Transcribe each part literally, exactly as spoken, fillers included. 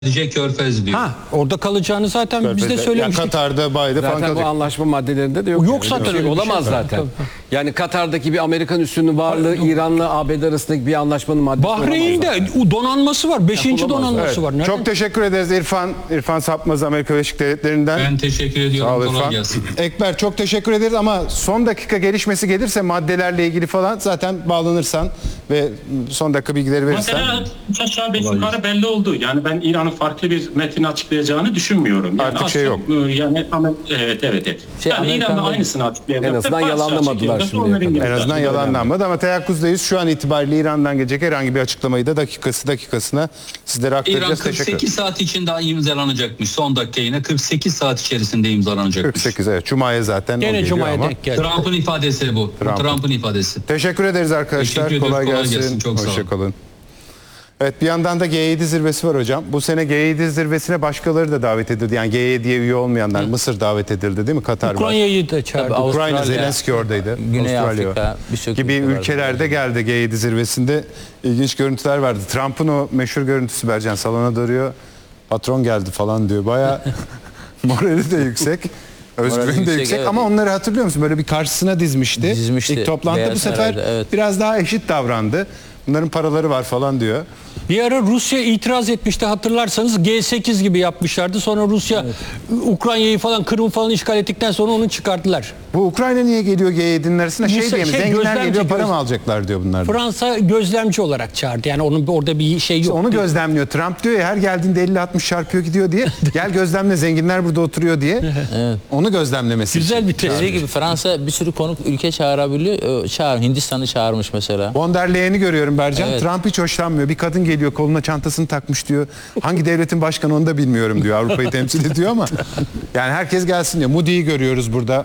Sadece Körfez diyor. Ha, orada kalacağını zaten Körfez'de. biz de söylemiştik. Yani Katar'da, Bay'da falan Zaten bu kalacak. anlaşma maddelerinde de yok. Yok yani. zaten Öyle bir öyle bir olamaz şey. zaten. Tabii, Yani Katar'daki bir Amerikan üssünün varlığı İran'la A B D arasındaki bir anlaşmanın maddesi Bahreyn'de olamaz donanması var. Beşinci Yapılamaz. donanması Evet. var. Nereden? Çok teşekkür ederiz İrfan. İrfan Sapmaz, Amerika Birleşik Devletleri'nden. Ben teşekkür Sağ ediyorum. ol Kolay İrfan. gelsin. Ekber çok teşekkür ederiz ama son dakika gelişmesi gelirse maddelerle ilgili falan zaten bağlanırsan ve son dakika bilgileri verirsen. Mesela üç aşağı beş yukarı belli oldu. Yani ben İran'ın farklı bir metin açıklayacağını düşünmüyorum. Yani Artık şey yok. Yani ama evet evet evet. Şey, yani İran'da Amerika'da- aynısını açıklayacak. En azından yalanlamadılar şimdiye En azından yalanlanmadı ama teyakkuzdayız. Şu an itibariyle İran'dan gelecek herhangi bir açıklamayı da dakikası dakikasına sizlere İran aktaracağız. kırk Teşekkür sekiz saat içinde imzalanacakmış. Son dakika yine kırk sekiz saat içerisinde imzalanacakmış. kırk sekiz evet. Cuma'ya zaten o Gene geliyor Cuma'ya ama. denk geldi. Trump'ın ifadesi bu. Trump'ın. Trump'ın ifadesi. Teşekkür ederiz arkadaşlar. Teşekkür ediyoruz. Kolay Kolay gelsin. gelsin. Çok sağ olun. Hoşçakalın. Evet bir yandan da G yedi zirvesi var hocam. Bu sene G yedi zirvesine başkaları da davet edildi. Yani G yediye üye olmayanlar Mısır davet edildi değil mi? Katar var. Ukrayna'yı da çağırdı. Tabii, Ukrayna, Avustralya, Zelenski oradaydı. Güney Avustralya Afrika, birçok gibi ülke vardı. ülkelerde geldi G yedi zirvesinde. İlginç görüntüler vardı. Trump'ın o meşhur görüntüsü Bercan salona duruyor. Patron geldi falan diyor. Bayağı morali de yüksek. Özgüveni de yüksek, yüksek evet. ama onları hatırlıyor musun? Böyle bir karşısına dizmişti. Dizmişti. İlk toplantıda Beyaz bu sefer Saray'da, evet. biraz daha eşit davrandı. Bunların paraları var falan diyor. Bir ara Rusya itiraz etmişti hatırlarsanız G sekiz gibi yapmışlardı. Sonra Rusya Ukrayna'yı falan Kırım'ı falan işgal ettikten sonra onu çıkarttılar. Bu Ukrayna niye geliyor G yedi'nin arasına? Şey, Rusya- diye mi? şey, Zenginler gözlemci, geliyor para göz- mı alacaklar diyor bunlar. da. Fransa gözlemci olarak çağırdı. Yani onun orada bir şey yok. Onu gözlemliyor. Trump diyor ya her geldiğinde elli altmış çarpıyor gidiyor diye. Gel gözlemle zenginler burada oturuyor diye. Onu gözlemlemesi Güzel için. bir tespit. Dediği gibi Fransa bir sürü konuk ülke çağırabiliyor. Ee, Çağır, Hindistan'ı çağırmış mesela. Von der Leyen'i görüyorum Bercan. Evet. Trump hiç hoşlanmıyor. Bir kadın geliyor koluna çantasını takmış diyor. Hangi devletin başkanı onu da bilmiyorum diyor. Avrupa'yı temsil ediyor ama. Yani herkes gelsin diyor. Moody'yi görüyoruz burada.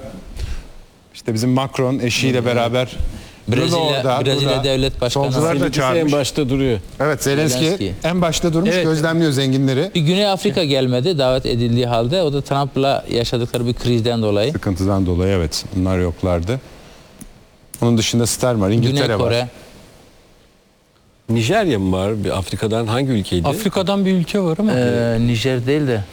İşte bizim Macron eşiyle beraber. Brezilya- Bruno orada, Brezilya burada. Devlet Başkanı Solcular da İkisi en çağırmış. başta duruyor. Evet Zelenski, Zelenski. en başta durmuş Evet. gözlemliyor zenginleri. Bir Güney Afrika gelmedi davet edildiği halde. O da Trump'la yaşadıkları bir krizden dolayı. Sıkıntıdan dolayı evet onlar yoklardı. Onun dışında Starmer, İngiltere Güney Kore. var. Nijerya mı var? Bir Afrika'dan hangi ülkeydi? Afrika'dan bir ülke var ama. Ee, Nijer değil de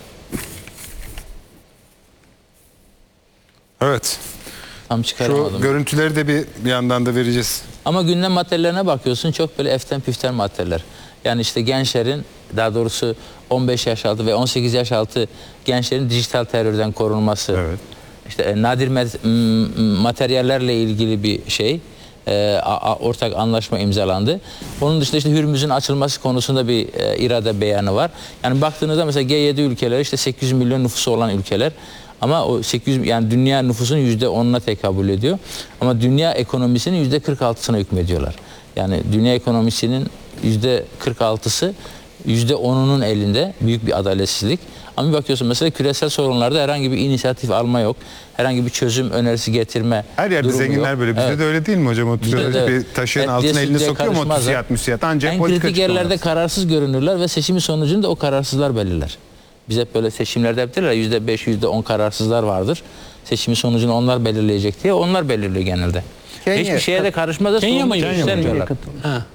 Evet. tam Şu çıkaramadım. görüntüleri de bir, bir yandan da vereceğiz. Ama gündem maddelerine bakıyorsun çok böyle eften püften maddeler. Yani işte gençlerin daha doğrusu on beş yaş altı ve on sekiz yaş altı gençlerin dijital terörden korunması. Evet. İşte e, nadir met- m- materyallerle ilgili bir şey. e, a- a- ortak anlaşma imzalandı. Onun dışında işte Hürmüz'ün açılması konusunda bir e, irade beyanı var. Yani baktığınızda mesela G yedi ülkeleri işte sekiz yüz milyon nüfusu olan ülkeler. Ama o sekiz yüz yani dünya nüfusunun yüzde onuna tekabül ediyor. Ama dünya ekonomisinin yüzde kırk altısına hükmediyorlar. Yani dünya ekonomisinin yüzde kırk altısı yüzde onunun elinde, büyük bir adaletsizlik. Ama bir bakıyorsun mesela küresel sorunlarda herhangi bir inisiyatif alma yok. Herhangi bir çözüm önerisi getirme Her yerde durumu zenginler yok. böyle. Bizde Evet. de öyle değil mi hocam? Oturuyor Bizde de bir evet. taşın Et altına diye elini sütye sokuyor mu? karışmazlar. Müsiyat müsiyat. Ancak En politika kritik yerlerde açıklaması. kararsız görünürler ve seçimin sonucunu da o kararsızlar belirler. Biz hep böyle seçimlerde hep derler yüzde beş, yüzde on kararsızlar vardır. Seçimin sonucunu onlar belirleyecek diye onlar belirliyor genelde. Kenya- Hiçbir şeye de karışmaz da Kenya mı? sorumluluk Kenya mı? üstlenmiyorlar. Ha.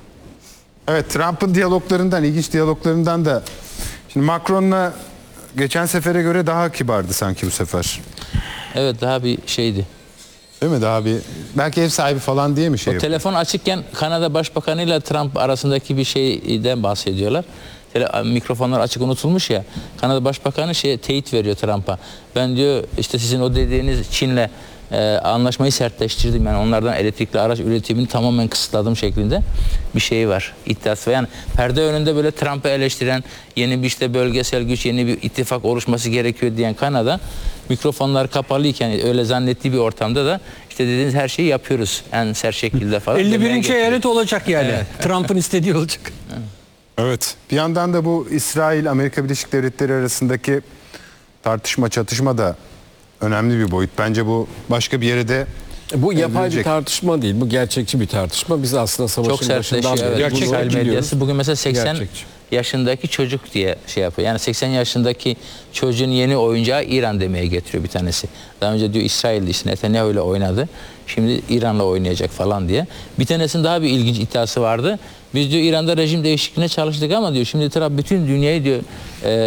Evet Trump'ın diyaloglarından, ilginç diyaloglarından da şimdi Macron'la geçen sefere göre daha kibardı sanki bu sefer. Evet daha bir şeydi. Değil mi? Daha bir belki ev sahibi falan diye mi şey yapıyor? Telefon açıkken Kanada Başbakanı ile Trump arasındaki bir şeyden bahsediyorlar. Tele, mikrofonlar açık unutulmuş ya. Kanada Başbakanı şey teyit veriyor Trump'a. Ben diyor işte sizin o dediğiniz Çin'le e, anlaşmayı sertleştirdim. Yani onlardan elektrikli araç üretimini tamamen kısıtladım şeklinde bir şey var. İddiası var. Yani perde önünde böyle Trump'ı eleştiren yeni bir işte bölgesel güç, yeni bir ittifak oluşması gerekiyor diyen Kanada mikrofonlar kapalıyken öyle zannettiği bir ortamda da işte dediğiniz her şeyi yapıyoruz en sert şekilde falan. elli demeye birinci getiriyor. eyalet olacak yani. Trump'ın istediği olacak. Evet. Bir yandan da bu İsrail Amerika Birleşik Devletleri arasındaki tartışma, çatışma da önemli bir boyut. Bence bu başka bir yere de Bu yapay evrilecek. bir tartışma değil. Bu gerçekçi bir tartışma. Biz aslında savaşın Çok sertleşiyor. başından beri Evet. bunu Sosyal biliyoruz. medyası bugün mesela seksen Gerçekçi. yaşındaki çocuk diye şey yapıyor. Yani seksen yaşındaki çocuğun yeni oyuncağı İran demeye getiriyor bir tanesi. Daha önce diyor İsrail'de işte Netanyahu ile oynadı. Şimdi İran'la oynayacak falan diye. Bir tanesinin daha bir ilginç iddiası vardı. Biz diyor İran'da rejim değişikliğine çalıştık ama diyor şimdi Trump bütün dünyayı diyor e,